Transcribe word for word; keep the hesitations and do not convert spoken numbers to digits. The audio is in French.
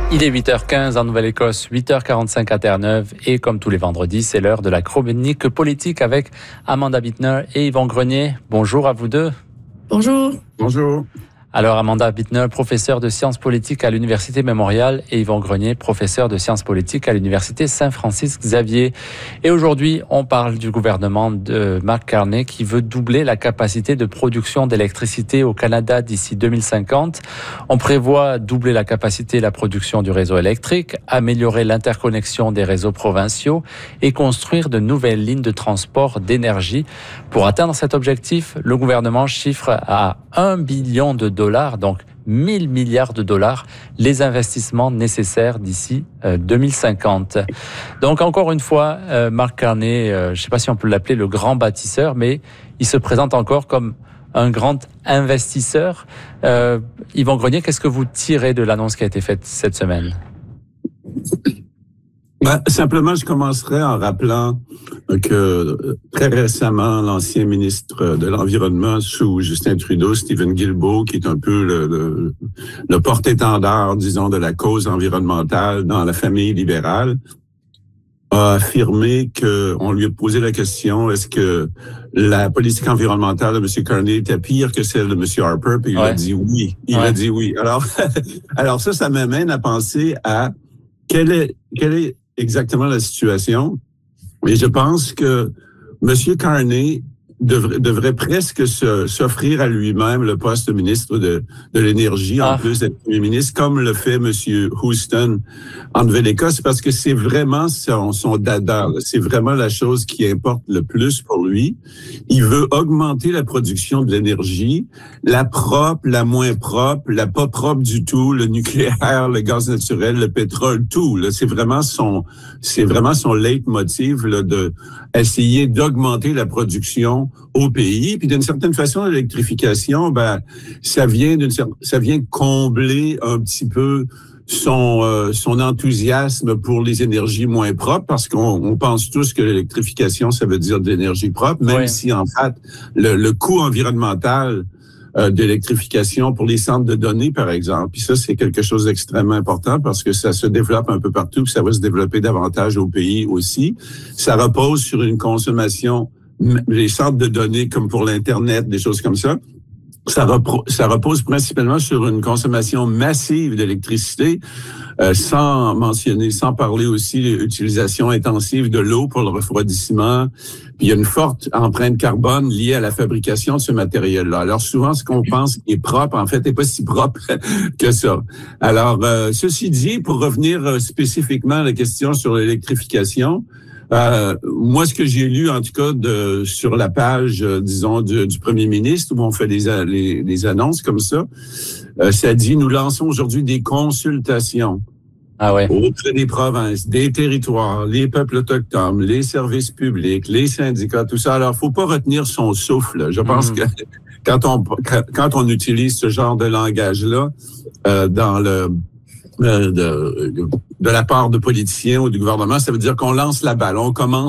Il est huit heures quinze en Nouvelle-Écosse, huit heures quarante-cinq à Terre-Neuve et comme tous les vendredis, c'est l'heure de la chronique politique avec Amanda Bittner et Yvon Grenier. Bonjour à vous deux. Bonjour. Bonjour. Alors Amanda Bittner, professeure de sciences politiques à l'Université Memorial et Yvon Grenier, professeur de sciences politiques à l'Université Saint-Francis-Xavier. Et aujourd'hui, on parle du gouvernement de Mark Carney qui veut doubler la capacité de production d'électricité au Canada d'ici deux mille cinquante. On prévoit doubler la capacité de la production du réseau électrique, améliorer l'interconnexion des réseaux provinciaux et construire de nouvelles lignes de transport d'énergie. Pour atteindre cet objectif, le gouvernement chiffre à un billion de dollars, donc mille milliards de dollars, les investissements nécessaires d'ici euh, deux mille cinquante. Donc encore une fois, euh, Mark Carney, euh, je ne sais pas si on peut l'appeler le grand bâtisseur, mais il se présente encore comme un grand investisseur. Euh, Yvon Grenier, qu'est-ce que vous tirez de l'annonce qui a été faite cette semaine? Ben, simplement, je commencerai en rappelant que très récemment, l'ancien ministre de l'Environnement sous Justin Trudeau, Stephen Guilbeault, qui est un peu le, le, le porte-étendard, disons, de la cause environnementale dans la famille libérale, a affirmé que on lui a posé la question, est-ce que la politique environnementale de M. Carney était pire que celle de M. Harper? Puis il ouais. a dit oui. Il ouais. a dit oui. Alors, alors ça, ça m'amène à penser à quelle est, quelle est exactement la situation. Et je pense que M. Carney devrait, devrait presque se, s'offrir à lui-même le poste de ministre de, de l'Énergie, ah. en plus d'être premier ministre, comme le fait M. Houston en Nouvelle-Écosse, parce que c'est vraiment son, son dada. C'est vraiment la chose qui importe le plus pour lui. Il veut augmenter la production de l'énergie, la propre, la moins propre, la pas propre du tout, le nucléaire, le gaz naturel, le pétrole, tout. Là, c'est vraiment son, c'est vraiment son leitmotiv là, de essayer d'augmenter la production au pays. Puis d'une certaine façon, l'électrification, ben, ça vient d'une ça vient combler un petit peu son euh, son enthousiasme pour les énergies moins propres, parce qu'on on pense tous que l'électrification, ça veut dire de l'énergie propre, même ouais. si en fait le, le coût environnemental euh, de l'électrification pour les centres de données, par exemple, puis ça c'est quelque chose d'extrêmement important parce que ça se développe un peu partout, puis ça va se développer davantage au pays aussi. Ça repose sur une consommation, les centres de données comme pour l'Internet, des choses comme ça. Ça, repro- ça repose principalement sur une consommation massive d'électricité, euh, sans mentionner, sans parler aussi de l'utilisation intensive de l'eau pour le refroidissement. Puis il y a une forte empreinte carbone liée à la fabrication de ce matériel-là. Alors souvent, ce qu'on pense qui est propre, en fait, n'est pas si propre que ça. Alors, euh, ceci dit, pour revenir spécifiquement à la question sur l'électrification, Euh, moi, ce que j'ai lu, en tout cas, de, sur la page, euh, disons, du, du premier ministre, où on fait les, les, les annonces comme ça, euh, ça dit, nous lançons aujourd'hui des consultations ah ouais. auprès des provinces, des territoires, les peuples autochtones, les services publics, les syndicats, tout ça. Alors, faut pas retenir son souffle. Je pense mmh. que quand on, quand on utilise ce genre de langage-là, euh, dans le... De, de, de la part de politiciens ou du gouvernement, ça veut dire qu'on lance la balle, on commence